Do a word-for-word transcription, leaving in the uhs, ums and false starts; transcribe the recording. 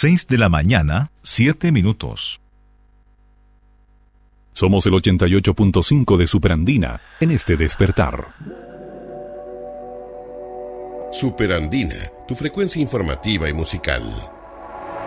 seis de la mañana, siete minutos. Somos el ochenta y ocho punto cinco de Superandina en este despertar. Superandina, tu frecuencia informativa y musical.